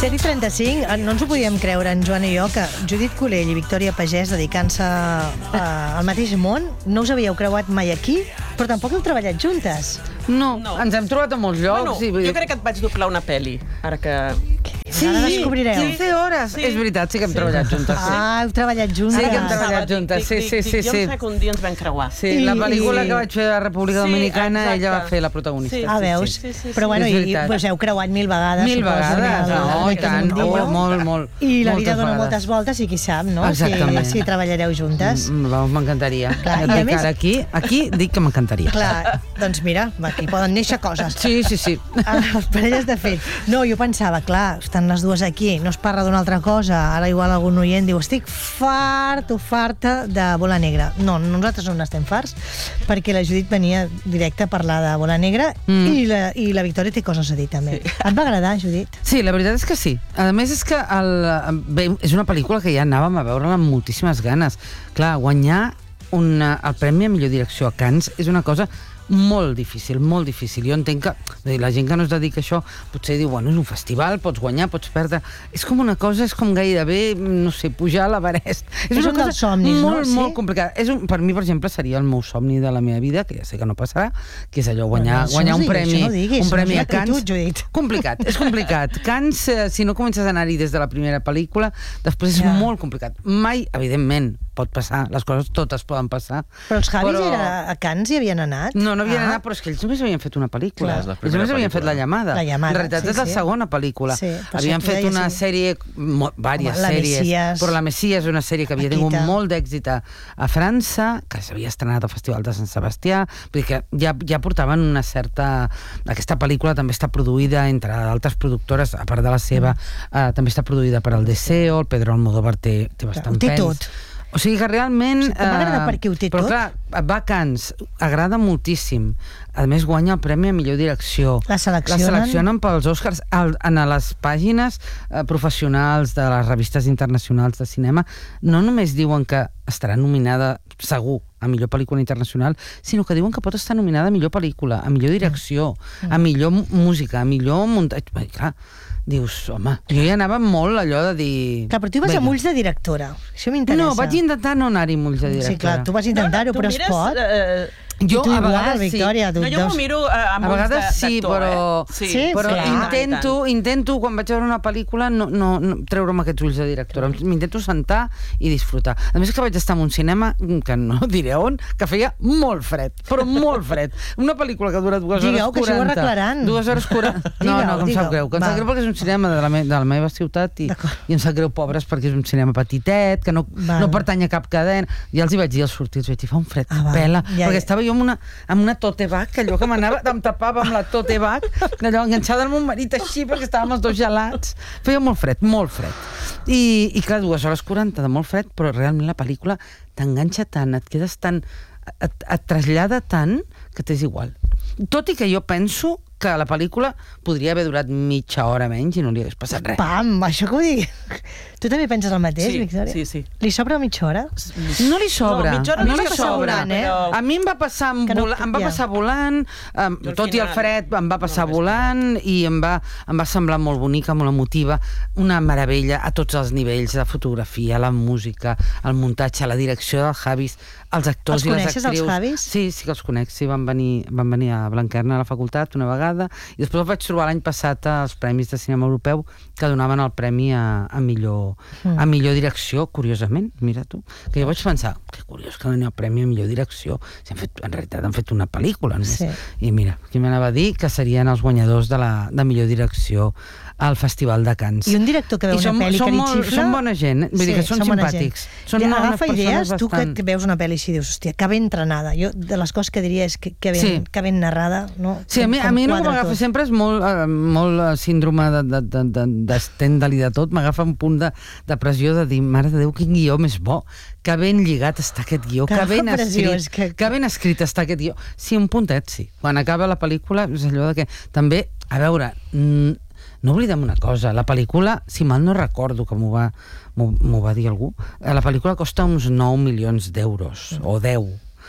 7:35, no ens ho podíem creure, en Joan i jo, que Judit Colell i Victòria Pagès, dedicant-se al mateix món, no us havíeu creuat mai aquí, però tampoc heu treballat juntes. No, ens hem trobat a molts llocs. Bueno, jo crec que et vaig doblar una pel·li, ara que... Sí, ara descobrireu. 15 hores. Sí. És veritat, sí que hem treballat juntes. Sí. Ah, heu treballat juntes. Sí que hem treballat juntes, sí. Jo em sé que un dia ens vam creuar. Sí, la pel·lícula que vaig fer a la República Dominicana, ella va fer la protagonista. Ah, veus? Però bueno, us heu creuat 1000 vegades. 1000 vegades, no, i tant. Molt. I la vida dona moltes voltes i qui sap, no? Exactament. Si treballareu juntes. M'encantaria. Aquí dic que m'encantaria. Clar, doncs mira, aquí poden néixer coses. Sí. Les parelles de fet. No, jo pensava, clar, estan les dues aquí, no es parla d'una altra cosa, ara igual algun oient diu, estic farta de Bola Negra. No, nosaltres no n'estem farts, perquè la Judit venia directe a parlar de Bola Negra i la Victòria té coses a dir també. Et va agradar, Judit? Sí, la veritat és que sí. A més, és que és una pel·lícula que ja anàvem a veure-la amb moltíssimes ganes. Clar, guanyar el Premi a Millor Direcció a Cannes és una cosa molt difícil. Jo entenc que la gent que no es dedica a això potser diu, bueno, és un festival, pots guanyar, pots perdre. És com una cosa, és com gairebé, no sé, pujar a l'Everest. És una cosa somnis, molt complicada. Per mi, per exemple, seria el meu somni de la meva vida, que ja sé que no passarà, que és allò, guanyar un premi a Cannes. Complicat, és complicat. Cannes, si no comences a anar-hi des de la primera pel·lícula, després és molt complicat. Mai, evidentment, pot passar, les coses totes poden passar. Però els Javis a Cannes hi havien anat? No havien anat, però és que ells només havien fet una pel·lícula. Ells només havien fet La Llamada. En realitat és la segona pel·lícula. Havien fet una sèrie, diverses sèries, però La Messia és una sèrie que havia tingut molt d'èxit a França, que s'havia estrenat al Festival de Sant Sebastià, vull dir que ja portaven una certa... Aquesta pel·lícula també està produïda entre altres productores, a part de la seva, també està produïda per el Deseo, el Pedro Almodóvar té bastant pes. Té tot. O sigui que realment... M'agrada perquè ho té tot. Però clar, va a Cannes, agrada moltíssim. A més, guanya el Premi a Millor Direcció. La seleccionen pels Oscars. En les pàgines professionals de les revistes internacionals de cinema no només diuen que estarà nominada segur a millor pel·lícula internacional, sinó que diuen que pot estar nominada a millor pel·lícula, a millor direcció, a millor música, a millor muntatge. Clar, dius, home, jo ja anava molt allò de dir... Clar, però tu vas amb ulls de directora. Això m'interessa. No, vaig intentar no anar-hi amb ulls de directora. Sí, clar, tu vas intentar-ho, però es pot. Jo a vegades Victòria, no, jo m'ho miro amb ulls d'actor. Sí, però intento, quan vaig a veure una pel·lícula, no treure'm aquests ulls de directora. M'intento sentar i disfrutar. A més que vaig estar en un cinema, que no diré on, que feia molt fred, però molt fred. Una pel·lícula que dura 2 hores 40. Digueu, que això ho arreglaran. 2 hores 40. No, que em sap greu. Que em sap greu perquè és un cinema de la meva ciutat i em sap greu, pobres, perquè és un cinema petitet, que no pertany a cap cadena. Ja els hi vaig dir als sortir, vaig dir, fa un fred que pela, perquè estava jo amb una tote bag, allò que m'anava, em tapava amb la tote bag, allò enganxada al meu marit així, perquè estàvem els dos gelats. Feia molt fred. I clar, 2 hores 40 de molt fred, però realment la pel·lícula t'enganxa tant, et quedes tan... et trasllada tant que t'és igual. Tot i que jo penso que la pel·lícula podria haver durat mitja hora menys i no li hagués passat res. Pam, això que ho digui. Tu també penses el mateix, Victòria? Sí. Li sobra mitja hora? No li sobra. No, mitja hora no li sobra. A mi em va passar volant, tot i el fred em va passar volant i em va semblar molt bonica, molt emotiva, una meravella a tots els nivells, la fotografia, la música, el muntatge, la direcció dels Javis, els actors i les actrius. Els coneixes, els Javis? Sí que els conec, sí, van venir a Blanquerna a la facultat una vegada i després els vaig trobar l'any passat als Premis de Cinema Europeu que donaven el premi a millor direcció, curiosament, mira tu, que jo vaig pensar, que curiós que doni el premi a millor direcció, en realitat han fet una pel·lícula només. I mira, qui m'anava a dir que serien els guanyadors de millor direcció al Festival de Cannes. I un director que veu una pel·li que li xifla... Són bona gent, vull dir que són simpàtics. Agafa idees, tu que veus una pel·li i dius, hòstia, que ben entrenada. Jo, de les coses que diria és que ben narrada, no? Sí, a mi no m'agafa sempre, és molt síndrome de Stendhal i de tot, m'agafa un punt de pressió de dir, mare de Déu, quin guió més bo, que ben lligat està aquest guió, que ben escrit està aquest guió. Sí, un puntet, sí. Quan acaba la pel·lícula, és allò de que també, a veure, no oblidem una cosa, la pel·lícula, si mal no recordo que m'ho va dir algú, la pel·lícula costa uns 9 milions d'euros, o 10.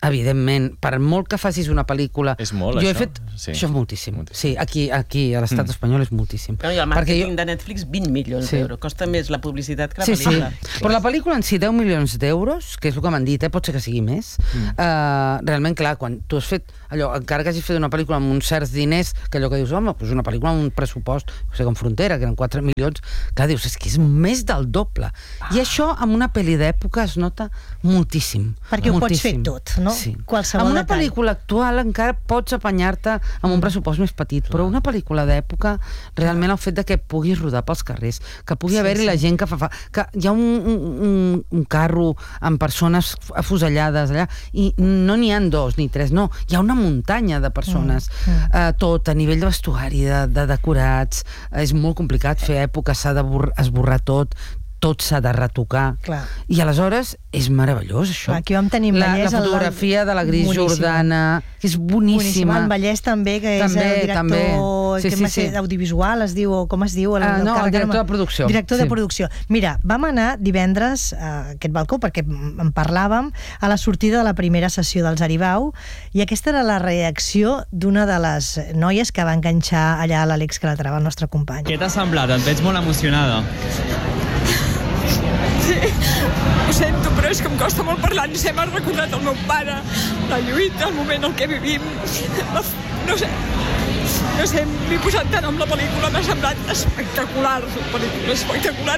evidentment, per molt que facis una pel·lícula... És molt, jo això? He fet... Això és moltíssim. Sí, aquí a l'estat espanyol és moltíssim. I el màrqueting de Netflix, 20 milions d'euros. Costa més la publicitat que la pel·lícula. Sí. Però la pel·lícula en si, 10 milions d'euros, que és el que m'han dit, pot ser que sigui més, realment, clar, quan tu has fet allò, encara que hagis fet una pel·lícula amb uns certs diners, que allò que dius, home, doncs una pel·lícula amb un pressupost, no sé, com Frontera, que eren 4 milions, clar, dius, és que és més del doble. I això, amb una pel·li d'època, es nota moltíssim. Perquè ho pots fer tot, no? Sí. Qualsevol amb una detall. pel·lícula actual encara pots apanyar-te amb un pressupost més petit, però una pel·lícula d'època, realment el fet de que puguis rodar pels carrers, que pugui haver-hi la gent que fa... que hi ha un carro amb persones afusellades allà, i no n'hi ha 2 ni 3, no, hi ha una muntanya de persones, tot, a nivell de vestuari, de decorats, és molt complicat fer època, s'ha d'esborrar tot s'ha de retocar. Clar. I aleshores és meravellós, això. Aquí vam tenir la fotografia de la Gris Jordana, que és boníssima. En Vallès també, que és el director audiovisual, es diu, o com es diu? No, el director de producció. Director de producció. Mira, vam anar divendres a aquest balcó, perquè en parlàvem, a la sortida de la primera sessió dels Aribau, i aquesta era la reacció d'una de les noies que va enganxar allà a l'Àlex Calatrava, el nostre company. Què t'ha semblat? Et veig molt emocionada. Sí, ho sento, però és que em costa molt parlar. Ens hem recordat el meu pare, la lluita, el moment en què vivim. No sé, m'he posat tant amb la pel·lícula, m'ha semblat espectacular, la pel·lícula espectacular.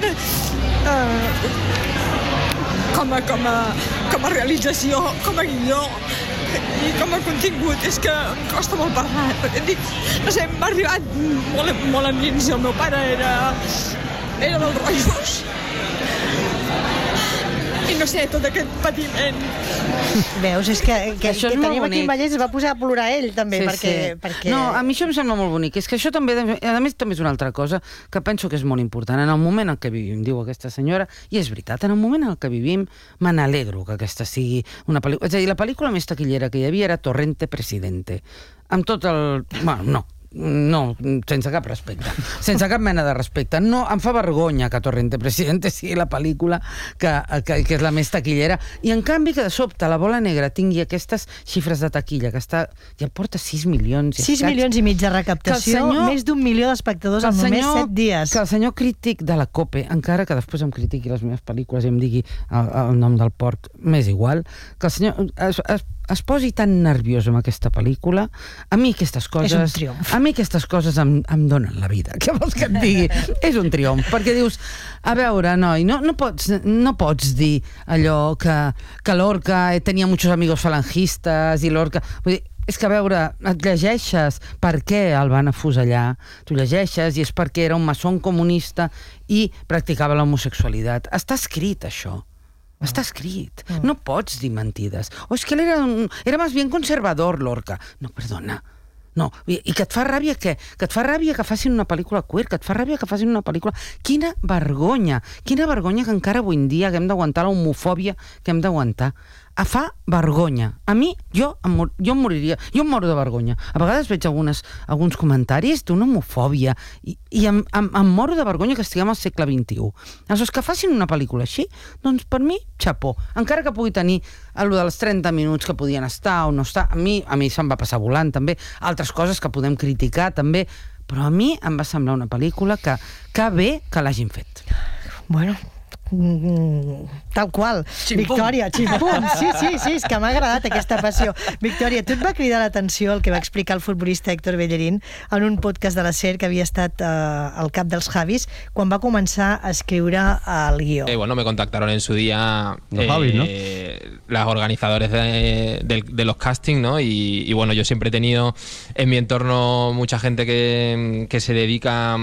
Com a realització, com a guió i com a contingut, és que em costa molt parlar. No sé, m'ha arribat molt endins. El meu pare era del Rojos. I no sé, tot aquest patiment. Veus, és que tenim aquí en Vallès, es va posar a plorar ell també, perquè... No, a mi això em sembla molt bonic, és que això també, a més també és una altra cosa que penso que és molt important. En el moment en què vivim, diu aquesta senyora, i és veritat, en el moment en què vivim me n'alegro que aquesta sigui una pel·lícula. És a dir, la pel·lícula més taquillera que hi havia era Torrente Presidente. Amb tot el... Bueno, no, sense cap respecte, sense cap mena de respecte. No, em fa vergonya que Torrente Presidente sigui la pel·lícula que és la més taquillera, i en canvi que de sobte la Bola Negra tingui aquestes xifres de taquilla, que ja porta 6 milions. 6 milions i mig de recaptació, més d'1 milió d'espectadors en només 7 dies. Que el senyor crític de la COPE, encara que després em critiqui les meves pel·lícules i em digui el nom del porc, m'és igual, que el senyor es posi tan nerviós amb aquesta pel·lícula. A mi aquestes coses... És un triomf. A mi aquestes coses em donen la vida. Què vols que et digui? És un triomf, perquè dius, a veure, noi, no pots dir allò que Lorca tenia muchos amigos falangistes i Lorca... Vull dir, és que, a veure, et llegeixes per què el van afusellar, tu llegeixes i és perquè era un maçon comunista i practicava l'homosexualitat. Està escrit, això. Està escrit. No pots dir mentides. O és que ell era més bien conservador, Lorca. No, perdona. No, i que et fa ràbia què? Que et fa ràbia que facin una pel·lícula queer, que et fa ràbia que facin una pel·lícula... Quina vergonya que encara avui en dia haguem d'aguantar la homofòbia que hem d'aguantar. Fa vergonya. A mi, jo em moriria, jo em moro de vergonya. A vegades veig alguns comentaris d'una homofòbia i em moro de vergonya que estiguem al segle XXI. Aleshores, que facin una pel·lícula així, doncs per mi, xapó. Encara que pugui tenir allò dels 30 minuts que podien estar o no estar, a mi se'm va passar volant també, altres coses que podem criticar també, però a mi em va semblar una pel·lícula que bé que l'hagin fet. Bueno, tal qual. Ximpum. Victòria, ximpum. Sí, és que m'ha agradat aquesta passió. Victòria, tu et va cridar l'atenció el que va explicar el futbolista Héctor Bellerín en un podcast de la SER que havia estat al cap dels Javis quan va començar a escriure el guió. Bueno, me contactaron en su día los Javis, ¿no? Las organizadores de los castings, ¿no? Y bueno, yo siempre he tenido en mi entorno mucha gente que se dedica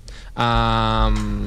a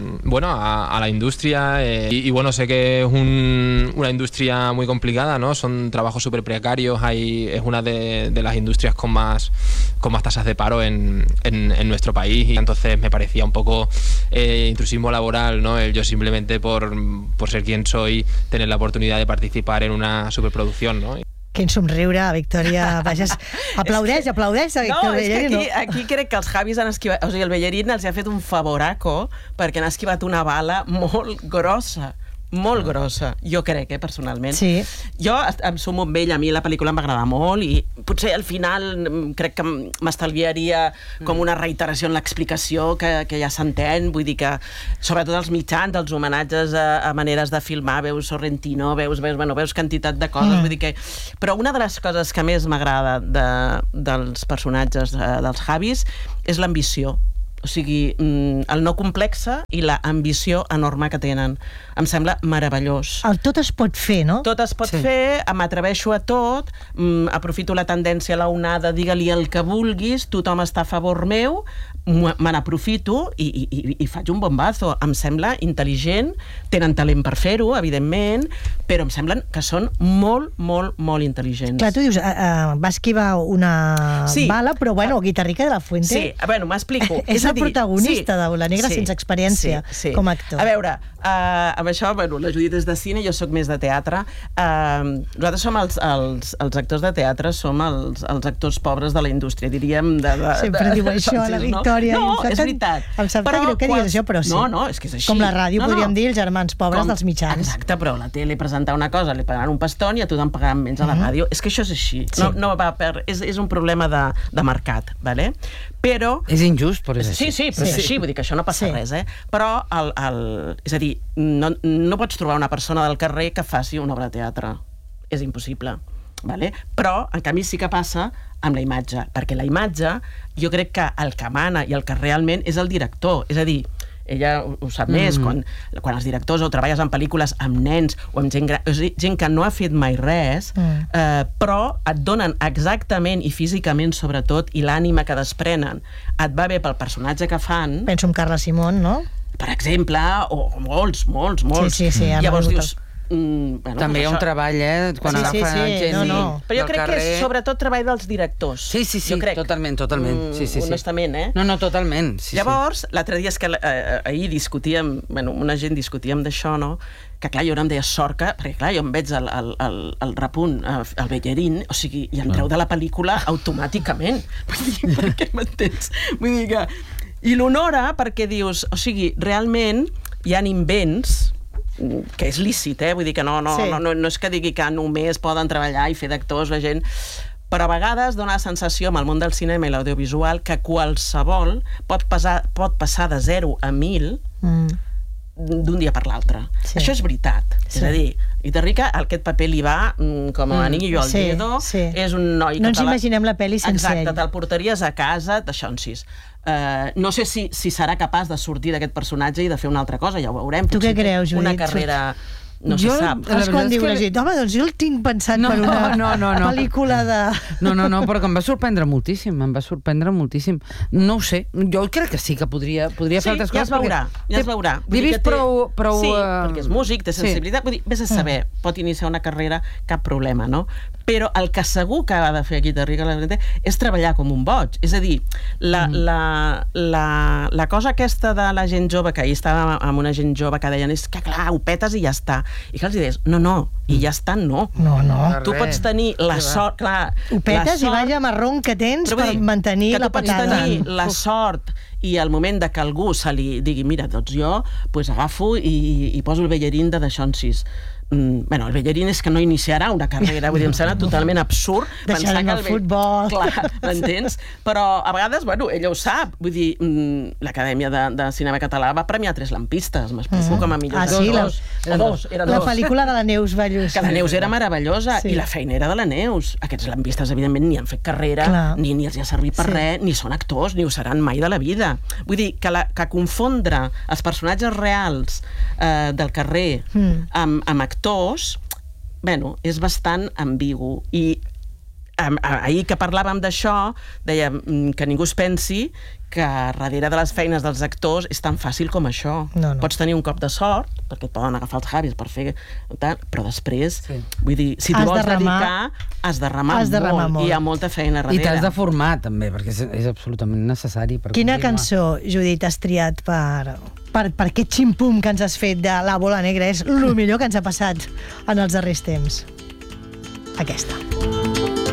la industria y bueno, sé que es una industria muy complicada, ¿no? Son trabajos súper precarios, es una de las industrias con más tasas de paro en nuestro país, y entonces me parecía un poco intrusismo laboral, ¿no? Yo simplemente por ser quien soy, tener la oportunidad de participar en una superproducción, ¿no? Quin somriure, Victòria. Vaja, aplaudeix a Victòria. No, és que aquí crec que els Javis han esquivat... O sigui, el Bellerín els ha fet un favoraco perquè han esquivat una bala molt grossa. molt grossa, jo crec, personalment. Sí. Jo em sumo amb ell, a mi la pel·lícula em va agradar molt i potser al final crec que m'estalviaria com una reiteració en l'explicació que ja s'entén, vull dir que sobretot els mitjans, els homenatges a maneres de filmar, veus Sorrentino, veus quantitat de coses, vull dir que... Però una de les coses que més m'agrada dels personatges dels Javis és l'ambició. O sigui, el no complexa i la ambició enorme que tenen. Em sembla meravellós. El tot es pot fer, no? Tot es pot fer, m'atreveixo a tot, aprofito la tendència a la onada, digue-li el que vulguis, tothom està a favor meu, me n'aprofito i faig un bombazo. Em sembla intel·ligent, tenen talent per fer-ho, evidentment, però em semblen que són molt, molt, molt intel·ligents. Clar, tu dius, va esquivar una bala, però bueno, Guitarrica de la Fuente... Sí, bueno, m'explico. És el protagonista de Bola Negra sense experiència com a actor. A veure, amb això, bueno, la Judit és de cine, jo sóc més de teatre. Nosaltres som els actors de teatre, som els actors pobres de la indústria, diríem. Sempre diu això a la Victòria. No, és veritat. Em sap greu que diguis això, però sí. No, és que és així. Com la ràdio, podríem dir, els germans pobres dels mitjans. Exacte, però a la tele presentar una cosa, li pagaran un paston i a tothom pagaran menys a la ràdio. És que això és així. És un problema de mercat, vale? Però... És injust, però és així. Sí, però és així, vull dir que això no passa res, Però, és a dir, no pots trobar una persona del carrer que faci una obra de teatre. És impossible. Vale? Però, en canvi, sí que passa amb la imatge, perquè la imatge, jo crec que el que mana i el que realment és el director. És a dir, ella ho sap més, quan els directors o treballes en pel·lícules amb nens o amb gent que no ha fet mai res, però et donen exactament i físicament sobretot, i l'ànima que desprenen et va bé pel personatge que fan. Penso en Carla Simón, no? Per exemple, o molts. Sí, llavors dius... També hi ha un treball, quan agafa gent però jo crec que és sobretot treball dels directors. Sí, totalment. Honestament, No, totalment. Llavors, l'altre dia és que ahir discutíem, una gent discutíem d'això, no? Que clar, jo ara em deia sort que, perquè clar, jo em veig el repunt, el Bellerín, o sigui, i em treu de la pel·lícula automàticament. Vull dir, per què m'entens? Vull dir que... I l'honora perquè dius, o sigui, realment hi ha invents que és lícit, vull dir que no és que digui que només poden treballar i fer d'actors la gent, però a vegades dona la sensació amb el món del cinema i l'audiovisual que qualsevol pot passar de 0 a 1.000 d'un dia per l'altre. Això és veritat. És a dir, Guitarrica, aquest paper li va com a anillo al dedo, és un noi no ens imaginem la pel·li sense ell. Exacte, te'l portaries a casa, d'això en 6. No sé si serà capaç de sortir d'aquest personatge i de fer una altra cosa, ja ho veurem. Tu què creus, Judit? Una carrera... No se sap. Saps quan diu la gent, home, doncs jo el tinc pensat per una pel·lícula de... No, però que em va sorprendre moltíssim, No ho sé, jo crec que sí que podria fer altres coses. Ja es veurà. L'he vist prou... Sí, perquè és músic, té sensibilitat, vull dir, vés a saber, pot iniciar una carrera, cap problema, no? Però el que segur que ha de fer aquí Guitarrica és treballar com un boig. És a dir, la cosa aquesta de la gent jove, que ahir estava amb una gent jove que deien, és que clar, ho petes i ja està. I que els deies, no, i ja està, no. No. Tu pots tenir la sort, clar... Ho petes i vaya marrón que tens per mantenir la patada. Que tu pots tenir la sort i al moment de que algú se li digui, mira, doncs jo agafo i poso el Bellerín de Deixonsis. El Bellerín és que no iniciarà una carrera, vull dir, em sembla totalment absurd pensar que el futbol... Clar, m'entens? Però a vegades, ella ho sap, vull dir, l'Acadèmia de Cinema Català va premiar 3 lampistes, m'explico, com a millors actors. La pel·lícula de la Neus Ballús. Que la Neus era meravellosa, i la feina era de la Neus. Aquests lampistes, evidentment, ni han fet carrera, ni els ha servit per res, ni són actors, ni ho seran mai de la vida. Vull dir, que confondre els personatges reals del carrer amb actors, és bastant ambigu. I ahir que parlàvem d'això, dèiem que ningú es pensi que darrere de les feines dels actors és tan fàcil com això. Pots tenir un cop de sort, perquè et poden agafar els Javis per fer... però després, vull dir, si t'hi vols dedicar, has de remar molt. I hi ha molta feina darrere. I t'has de formar, també, perquè és absolutament necessari. Quina cançó, Judit, has triat per aquest ximpum que ens has fet de la Bola Negra? És el millor que ens ha passat en els darrers temps. Aquesta.